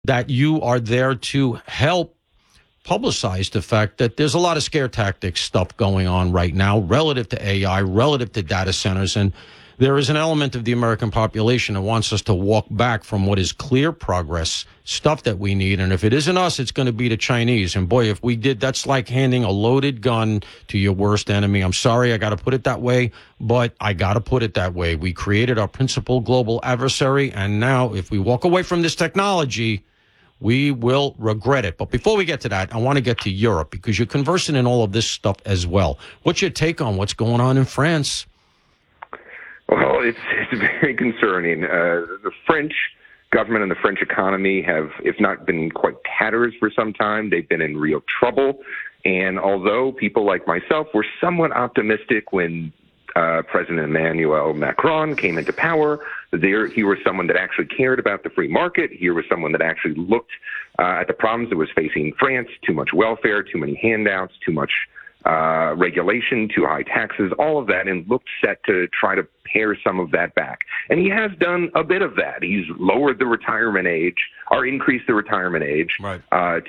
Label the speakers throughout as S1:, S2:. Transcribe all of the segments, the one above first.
S1: that you are there to help publicize the fact that there's a lot of scare tactics stuff going on right now relative to AI, relative to data centers. And there is an element of the American population that wants us to walk back from what is clear progress, stuff that we need. And if it isn't us, it's going to be the Chinese. And boy, if we did, that's like handing a loaded gun to your worst enemy. I'm sorry, I got to put it that way, but I got to put it that way. We created our principal global adversary. And now if we walk away from this technology, we will regret it. But before we get to that, I want to get to Europe because you're conversing in all of this stuff as well. What's your take on what's going on in France?
S2: Well, it's very concerning. The French government and the French economy have, if not been quite tatters for some time, they've been in real trouble. And although people like myself were somewhat optimistic when President Emmanuel Macron came into power, he was someone that actually cared about the free market. He was someone that actually looked at the problems that was facing France: too much welfare, too many handouts, too much regulation, too high taxes, all of that, and looked set to try to pare some of that back. And he has done a bit of that. He's lowered the retirement age, or increased the retirement age,
S1: right,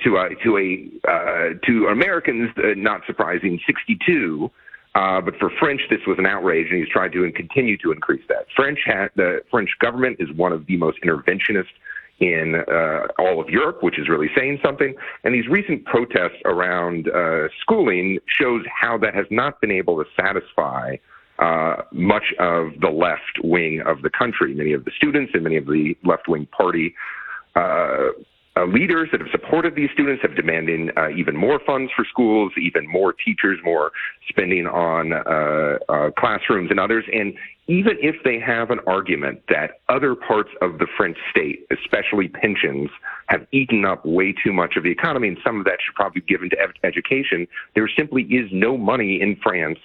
S2: to Americans, not surprising, 62. But for French, this was an outrage, and he's tried to and continue to increase that. The French government is one of the most interventionist in all of Europe, which is really saying something. And these recent protests around schooling shows how that has not been able to satisfy much of the left wing of the country. Many of the students and many of the left-wing party leaders that have supported these students have demanded even more funds for schools, even more teachers, more spending on classrooms and others. And even if they have an argument that other parts of the French state, especially pensions, have eaten up way too much of the economy, and some of that should probably be given to education, there simply is no money in France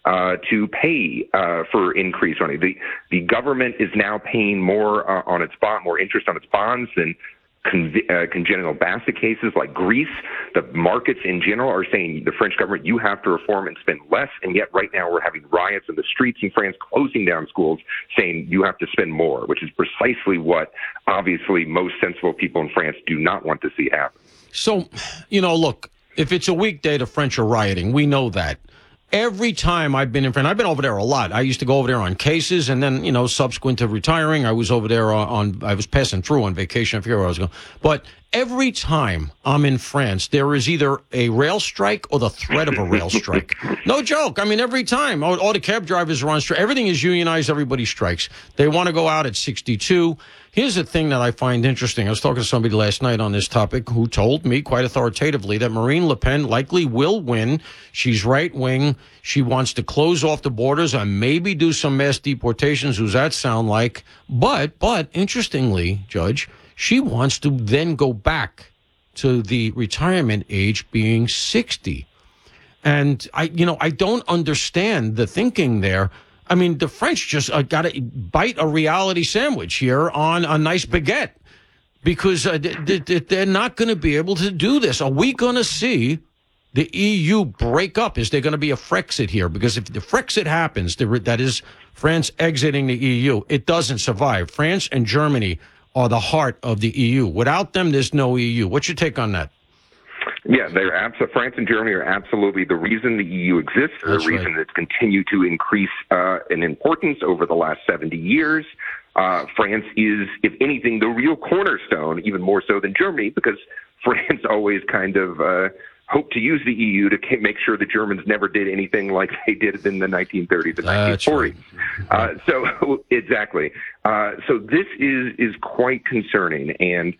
S2: to pay for increased money. The government is now paying more on its bond, more interest on its bonds than congenital basket cases like Greece. The markets in general are saying the French government, you have to reform and spend less, and yet right now we're having riots in the streets in France, closing down schools, saying you have to spend more, which is precisely what obviously most sensible people in France do not want to see happen.
S1: So, look, if it's a weekday, the French are rioting. We know that. Every time I've been in France, I've been over there a lot. I used to go over there on cases, and then, subsequent to retiring, I was over there I was passing through on vacation. I forget where I was going. But every time I'm in France, there is either a rail strike or the threat of a rail strike. No joke. I mean, every time. All the cab drivers are on strike. Everything is unionized. Everybody strikes. They want to go out at 62. Here's the thing that I find interesting. I was talking to somebody last night on this topic who told me quite authoritatively that Marine Le Pen likely will win. She's right-wing. She wants to close off the borders and maybe do some mass deportations. Who's that sound like? But interestingly, Judge, she wants to then go back to the retirement age being 60. And I don't understand the thinking there. I mean, the French just got to bite a reality sandwich here on a nice baguette because they're not going to be able to do this. Are we going to see the EU break up? Is there going to be a Frexit here? Because if the Frexit happens, that is France exiting the EU, it doesn't survive. France and Germany are the heart of the EU. Without them, there's no EU. What's your take on that?
S2: Yeah, France and Germany are absolutely the reason the EU exists, the reason it's continued to increase in importance over the last 70 years. France is, if anything, the real cornerstone, even more so than Germany, because France always kind of hoped to use the EU to make sure the Germans never did anything like they did in the 1930s and 1940s.
S1: Right.
S2: Exactly. So this is quite concerning. And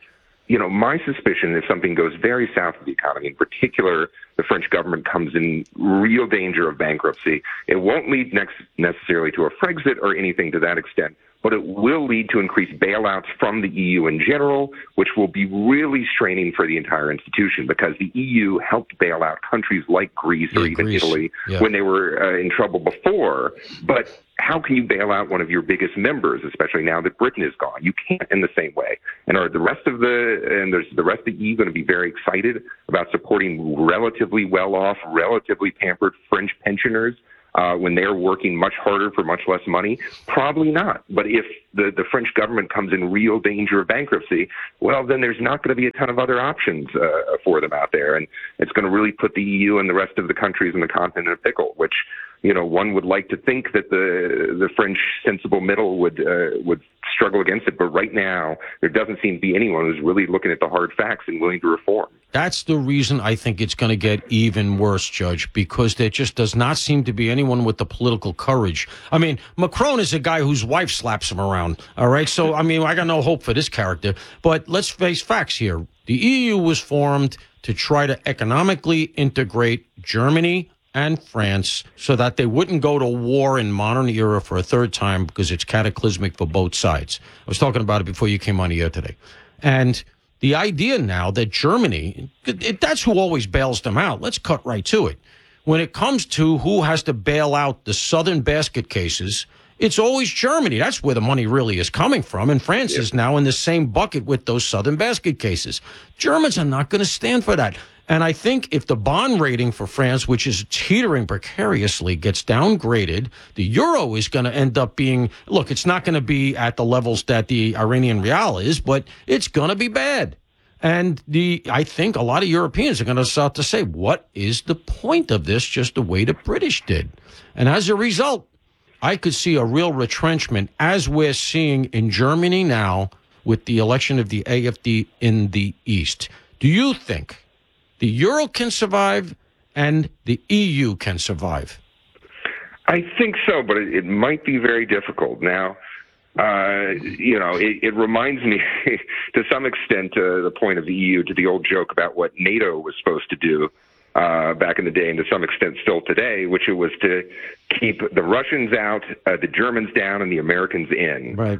S2: my suspicion is something goes very south of the economy, in particular, the French government comes in real danger of bankruptcy. It won't lead necessarily to a Frexit or anything to that extent, but it will lead to increased bailouts from the EU in general, which will be really straining for the entire institution because the EU helped bail out countries like Greece or even Italy when they were in trouble before. But how can you bail out one of your biggest members, especially now that Britain is gone? You can't in the same way. And are the rest of the EU going to be very excited about supporting relatively well-off, relatively pampered French pensioners when they're working much harder for much less money? Probably not. But if the French government comes in real danger of bankruptcy, well, then there's not going to be a ton of other options for them out there. And it's going to really put the EU and the rest of the countries in the continent in a pickle, which, one would like to think that the French sensible middle would struggle against it. But right now, there doesn't seem to be anyone who's really looking at the hard facts and willing to reform.
S1: That's the reason I think it's going to get even worse, Judge, because there just does not seem to be anyone with the political courage. I mean, Macron is a guy whose wife slaps him around, all right? So, I mean, I got no hope for this character. But let's face facts here. The EU was formed to try to economically integrate Germany and France so that they wouldn't go to war in modern era for a third time because it's cataclysmic for both sides. I was talking about it before you came on the air today. And the idea now that Germany, that's who always bails them out. Let's cut right to it. When it comes to who has to bail out the southern basket cases, it's always Germany. That's where the money really is coming from. And France is now in the same bucket with those southern basket cases. Germans are not going to stand for that. And I think if the bond rating for France, which is teetering precariously, gets downgraded, the euro is going to end up being, look, it's not going to be at the levels that the Iranian real is, but it's going to be bad. And I think a lot of Europeans are going to start to say, what is the point of this, just the way the British did? And as a result, I could see a real retrenchment, as we're seeing in Germany now with the election of the AfD in the East. Do you think the euro can survive and the EU can survive?
S2: I think so, but it might be very difficult. Now, it reminds me to some extent the point of the EU to the old joke about what NATO was supposed to do back in the day, and to some extent still today, which it was to keep the Russians out, the Germans down, and the Americans in.
S1: Right.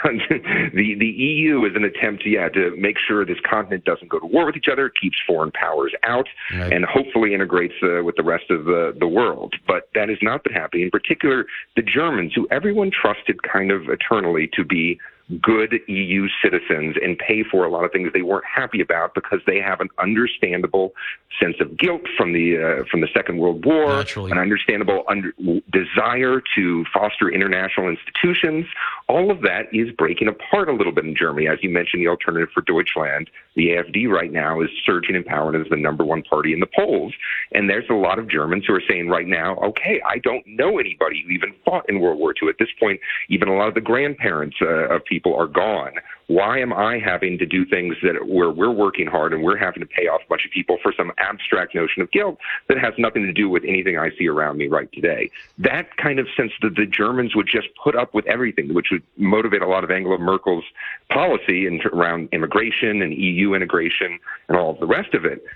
S2: The EU is an attempt, to make sure this continent doesn't go to war with each other, keeps foreign powers out, right, and hopefully integrates with the rest of the world. But that has not been happening. In particular, the Germans, who everyone trusted kind of eternally to be good EU citizens and pay for a lot of things they weren't happy about because they have an understandable sense of guilt from the Second World War,
S1: naturally,
S2: an understandable desire to foster international institutions. All of that is breaking apart a little bit in Germany. As you mentioned, the Alternative for Deutschland, the AfD right now is surging in power and is the number one party in the polls. And there's a lot of Germans who are saying right now, okay, I don't know anybody who even fought in World War II. At this point, even a lot of the grandparents of people are gone. Why am I having to do things where we're working hard and we're having to pay off a bunch of people for some abstract notion of guilt that has nothing to do with anything I see around me right today? That kind of sense that the Germans would just put up with everything, which would motivate a lot of Angela Merkel's policy around immigration and EU integration and all of the rest of it,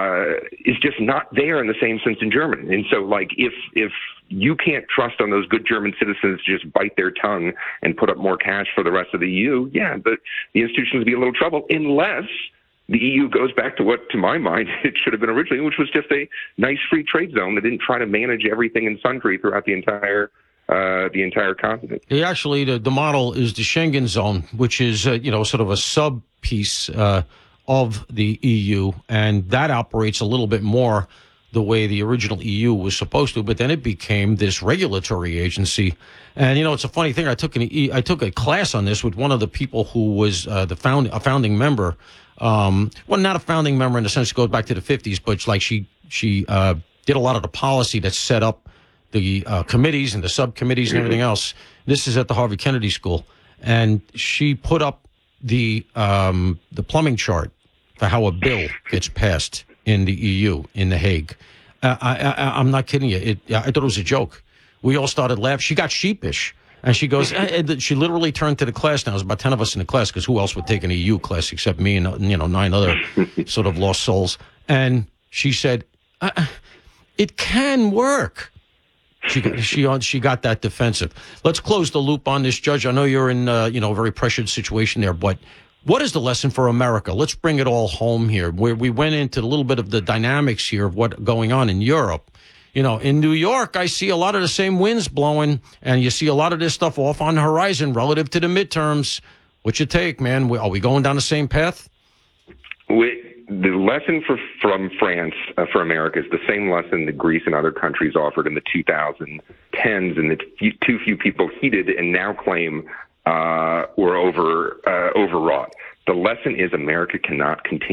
S2: is just not there in the same sense in Germany. And so, like, if you can't trust on those good German citizens to just bite their tongue and put up more cash for the rest of the EU, the institutions would be in a little trouble unless the EU goes back to what, to my mind, it should have been originally, which was just a nice free trade zone that didn't try to manage everything in sundry throughout the entire continent.
S1: Actually, the model is the Schengen zone, which is sort of a sub piece of the EU, and that operates a little bit more the way the original EU was supposed to, but then it became this regulatory agency. And, it's a funny thing. I took a class on this with one of the people who was a founding member. Well, not a founding member in the sense it goes back to the 50s, but like she did a lot of the policy that set up the committees and the subcommittees and everything else. This is at the Harvard Kennedy School. And she put up the plumbing chart for how a bill gets passed in the EU, in The Hague. I'm not kidding you. I thought it was a joke. We all started laughing. She got sheepish. And she goes, she literally turned to the class now. There's about 10 of us in the class, because who else would take an EU class except me and 9 other sort of lost souls. And she said, it can work. She got that defensive. Let's close the loop on this, Judge. I know you're in a very pressured situation there, but what is the lesson for America? Let's bring it all home here, where we went into a little bit of the dynamics here of what's going on in Europe. In New York, I see a lot of the same winds blowing, and you see a lot of this stuff off on the horizon relative to the midterms. What's your take, man? Are we going down the same path?
S2: The lesson from France for America is the same lesson that Greece and other countries offered in the 2010s, and that too few people heeded and now claim were overwrought. The lesson is America cannot continue